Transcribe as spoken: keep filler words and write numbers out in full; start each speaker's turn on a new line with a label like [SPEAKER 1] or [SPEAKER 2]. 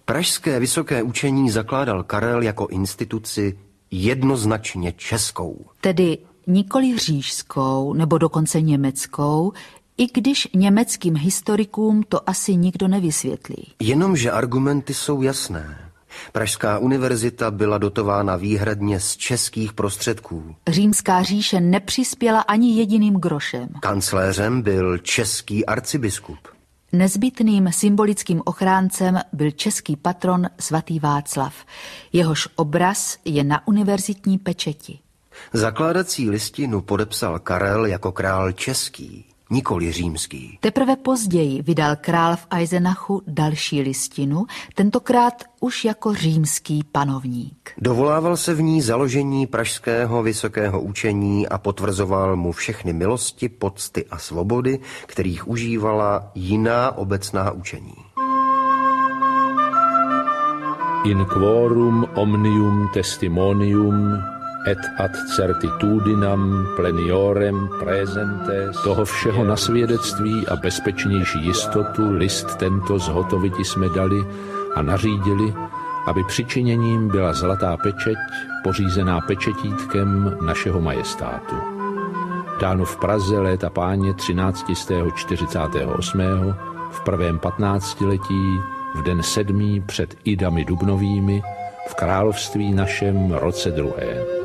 [SPEAKER 1] Pražské vysoké učení zakládal Karel jako instituci jednoznačně českou.
[SPEAKER 2] Tedy nikoli říšskou nebo dokonce německou, i když německým historikům to asi nikdo nevysvětlí.
[SPEAKER 1] Jenomže argumenty jsou jasné. Pražská univerzita byla dotována výhradně z českých prostředků.
[SPEAKER 2] Římská říše nepřispěla ani jediným grošem.
[SPEAKER 1] Kancléřem byl český arcibiskup.
[SPEAKER 2] Nezbytným symbolickým ochráncem byl český patron svatý Václav. Jehož obraz je na univerzitní pečeti.
[SPEAKER 1] Zakládací listinu podepsal Karel jako král český, nikoli římský.
[SPEAKER 2] Teprve později vydal král v Eisenachu další listinu, tentokrát už jako římský panovník.
[SPEAKER 1] Dovolával se v ní založení pražského vysokého učení a potvrzoval mu všechny milosti, pocty a svobody, kterých užívala jiná obecná učení.
[SPEAKER 3] In quorum omnium testimonium et ad certitudinam pleniorem presentes. Toho všeho na svědectví a bezpečnější jistotu list tento zhotoviti jsme dali a nařídili, aby přičiněním byla zlatá pečeť, pořízená pečetítkem našeho majestátu. Dáno v Praze léta páně třináct set čtyřicet osm v prvém patnáctiletí, v den sedmý před Idami dubnovými, v království našem roce druhé.